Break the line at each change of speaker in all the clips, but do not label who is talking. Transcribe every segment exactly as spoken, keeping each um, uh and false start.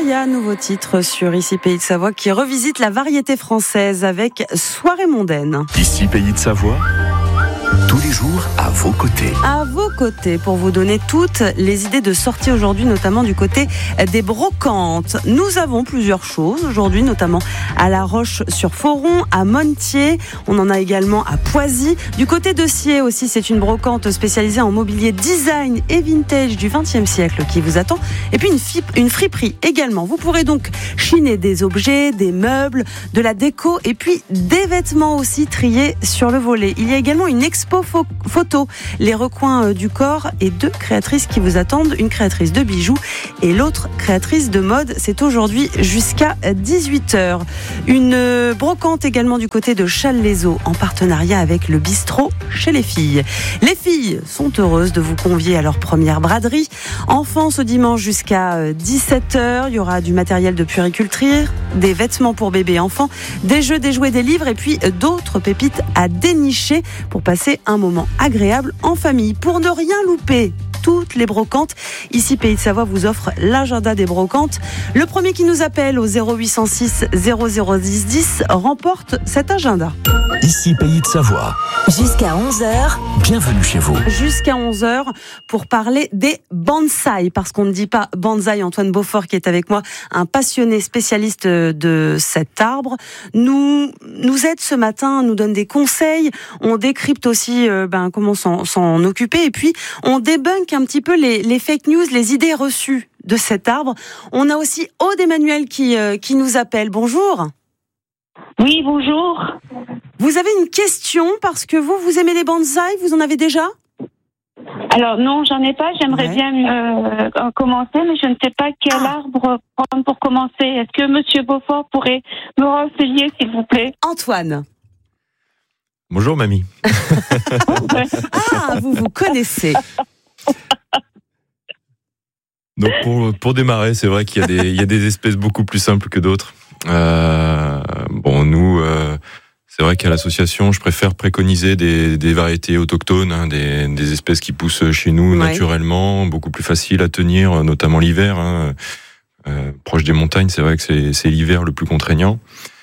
Maria, nouveau titre sur Ici Pays de Savoie qui revisite la variété française avec Soirée mondaine.
Ici Pays de Savoie, tous les jours à vos côtés.
À vos côtés pour vous donner toutes les idées de sortie aujourd'hui, notamment du côté des brocantes. Nous avons plusieurs choses aujourd'hui, notamment à La Roche-sur-Foron, à Montier. On en a également à Poisy. Du côté de Sciez aussi, c'est une brocante spécialisée en mobilier design et vintage du vingtième siècle qui vous attend. Et puis une, fip, une friperie également. Vous pourrez donc chiner des objets, des meubles, de la déco et puis des vêtements aussi triés sur le volet. Il y a également une expo photo, les recoins du corps et deux créatrices qui vous attendent, une créatrice de bijoux et l'autre créatrice de mode. C'est aujourd'hui jusqu'à dix-huit heures. Une brocante également du côté de Challes-les-Eaux en partenariat avec le bistrot chez les filles. Les filles sont heureuses de vous convier à leur première braderie. Enfants ce dimanche jusqu'à dix-sept heures. Il y aura du matériel de puériculture, des vêtements pour bébés et enfants, des jeux, des jouets, des livres et puis d'autres pépites à dénicher pour passer un moment agréable en famille. Pour ne rien louper toutes les brocantes, Ici Pays de Savoie vous offre l'agenda des brocantes. Le premier qui nous appelle au zéro huit cent six zéro zéro dix dix remporte cet agenda.
Ici Pays de Savoie.
Jusqu'à onze heures.
Bienvenue chez vous.
Jusqu'à onze heures pour parler des bonsaïs, parce qu'on ne dit pas bonsaï. Antoine Beaufort qui est avec moi, un passionné spécialiste de cet arbre, nous, nous aide ce matin, nous donne des conseils. On décrypte aussi euh, ben, comment s'en, s'en occuper et puis on débunk un petit peu les, les fake news, les idées reçues de cet arbre. On a aussi Aude Emmanuel qui, euh, qui nous appelle. Bonjour.
Oui, bonjour.
Vous avez une question parce que vous, vous aimez les bonsaïs, vous en avez déjà ?
Alors non, j'en ai pas, j'aimerais
ouais.
bien euh, commencer, mais je ne sais pas quel ah. arbre prendre pour commencer. Est-ce que Monsieur Beaufort pourrait me renseigner, s'il vous plaît ?
Antoine.
Bonjour mamie.
Ah, vous vous connaissez.
Donc pour, pour démarrer, c'est vrai qu'il y a des, il y a des espèces beaucoup plus simples que d'autres. Euh, bon, nous, euh, c'est vrai qu'à l'association, je préfère préconiser des, des variétés autochtones, hein, des, des espèces qui poussent chez nous ouais. naturellement, beaucoup plus faciles à tenir, notamment l'hiver. Hein. Euh, proche des montagnes, c'est vrai que c'est, c'est l'hiver le plus contraignant.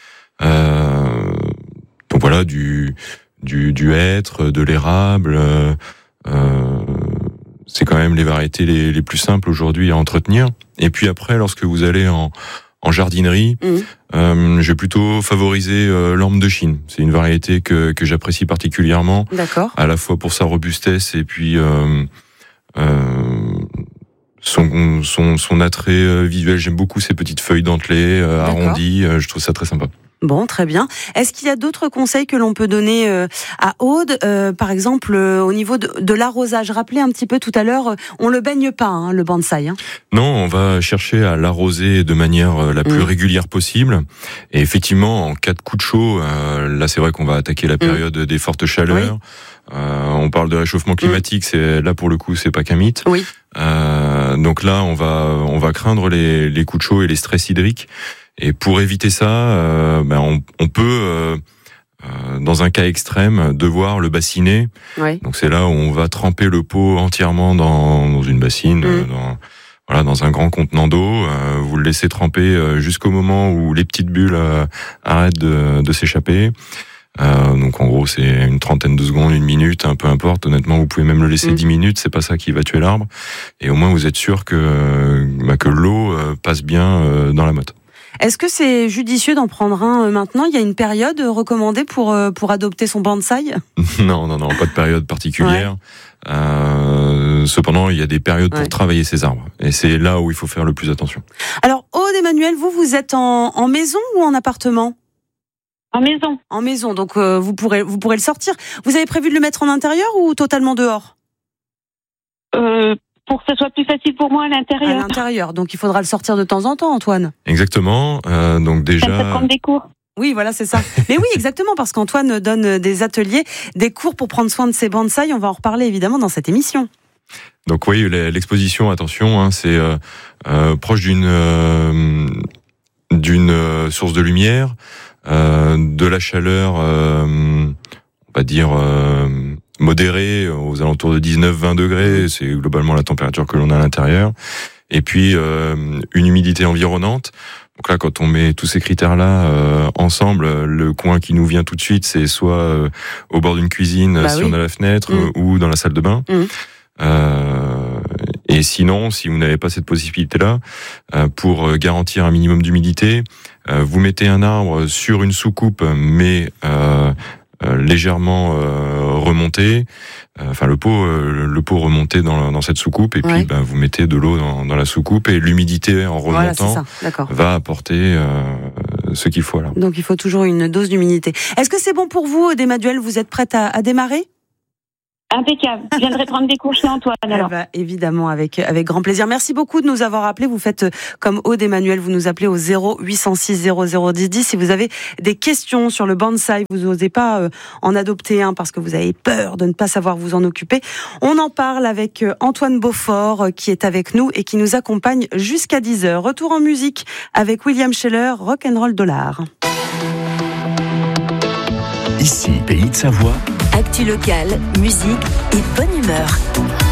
Euh, donc voilà, du, du, du hêtre, de l'érable. Euh, c'est quand même les variétés les, les plus simples aujourd'hui à entretenir. Et puis après, lorsque vous allez en En jardinerie, mmh. euh, je vais plutôt favoriser euh, l'orme de Chine. C'est une variété que, que j'apprécie particulièrement.
D'accord.
À la fois pour sa robustesse et puis euh, euh, son, son, son attrait visuel. J'aime beaucoup ces petites feuilles dentelées, euh, arrondies. Euh, je trouve ça très sympa.
Bon, très bien. Est-ce qu'il y a d'autres conseils que l'on peut donner euh, à Aude, euh, par exemple euh, au niveau de, de l'arrosage? Rappelez un petit peu tout à l'heure, on le baigne pas, hein, le bonsaï. Hein.
Non, on va chercher à l'arroser de manière la plus mmh. régulière possible. Et effectivement, en cas de coup de chaud, euh, là c'est vrai qu'on va attaquer la période mmh. des fortes chaleurs. Oui. Euh, on parle de réchauffement climatique, mmh. c'est là pour le coup c'est pas qu'un mythe.
Oui.
Euh, donc là, on va on va craindre les, les coups de chaud et les stress hydriques. Et pour éviter ça, euh, ben on, on peut, euh, euh, dans un cas extrême, devoir le bassiner.
Oui.
Donc c'est là où on va tremper le pot entièrement dans, dans une bassine, mmh. dans, voilà, dans un grand contenant d'eau. Euh, vous le laissez tremper euh, jusqu'au moment où les petites bulles euh, arrêtent de, de s'échapper. Euh, donc en gros c'est une trentaine de secondes, une minute, hein, peu importe. Honnêtement, vous pouvez même le laisser mmh. dix minutes, c'est pas ça qui va tuer l'arbre. Et au moins vous êtes sûr que bah, que l'eau euh, passe bien euh, dans la motte.
Est-ce que c'est judicieux d'en prendre un maintenant ? Il y a une période recommandée pour, pour adopter son bonsaï ?
Non, non, non, pas de période particulière. Ouais. Euh, cependant, il y a des périodes ouais. pour travailler ces arbres. Et c'est là où il faut faire le plus attention.
Alors, Aude Emmanuel, vous, vous êtes en, en maison ou en appartement ?
En maison.
En maison, donc euh, vous, pourrez, vous pourrez le sortir. Vous avez prévu de le mettre en intérieur ou totalement dehors ?
Euh... Pour que ce soit plus facile pour moi à l'intérieur.
À l'intérieur, donc il faudra le sortir de temps en temps, Antoine.
Exactement, euh, donc déjà...
Ça peut prendre des cours.
Oui, voilà, c'est ça. Mais oui, exactement, parce qu'Antoine donne des ateliers, des cours pour prendre soin de ses bonsaïs. On va en reparler évidemment dans cette émission.
Donc oui, l'exposition, attention, hein, c'est euh, euh, proche d'une euh, d'une source de lumière, euh, de la chaleur, euh, on va dire... Euh, modéré, aux alentours de dix-neuf à vingt degrés, c'est globalement la température que l'on a à l'intérieur. Et puis euh, une humidité environnante. Donc là, quand on met tous ces critères-là euh, ensemble, le coin qui nous vient tout de suite, c'est soit euh, au bord d'une cuisine,
bah
si
oui.
on a la fenêtre,
mmh.
ou dans la salle de bain.
Mmh.
Euh, et sinon, si vous n'avez pas cette possibilité-là, euh, pour garantir un minimum d'humidité, euh, vous mettez un arbre sur une soucoupe, mais euh, euh, légèrement euh, remonté, euh, enfin le pot, euh, le pot remonté dans, dans cette soucoupe, et puis
ouais.
ben, vous mettez de l'eau dans, dans la soucoupe, et l'humidité en
Voilà, c'est
remontant
ça. D'accord.
va apporter euh, ce qu'il faut à l'arbre.
Donc il faut toujours une dose d'humidité. Est-ce que c'est bon pour vous, Desmaduel? Vous êtes prête à, à démarrer?
Impeccable. Je viendrai prendre des cours chez Antoine, alors.
Eh ben, évidemment, avec, avec grand plaisir. Merci beaucoup de nous avoir appelés. Vous faites comme Aude Emmanuel, vous nous appelez au zéro huit cent six zéro zéro dix dix. Si vous avez des questions sur le bonsaï, vous n'osez pas euh, en adopter un parce que vous avez peur de ne pas savoir vous en occuper. On en parle avec Antoine Beaufort euh, qui est avec nous et qui nous accompagne jusqu'à dix heures. Retour en musique avec William Scheller, Rock'n'Roll Dollar.
Ici, Pays de Savoie.
Actu locale, musique et bonne humeur.